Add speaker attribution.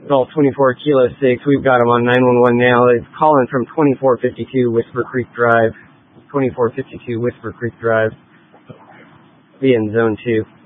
Speaker 1: Golf 24 Kilo 6, we've got him on 911 now. It's calling from 2452 Whisper Creek Drive. 2452 Whisper Creek Drive. Be in zone 2.